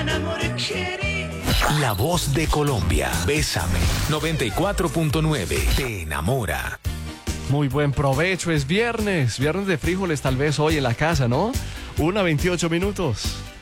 La voz de Colombia. Bésame. 94.9. Te enamora. Muy buen provecho, es viernes de frijoles tal vez hoy en la casa, ¿no? 1:28 minutos.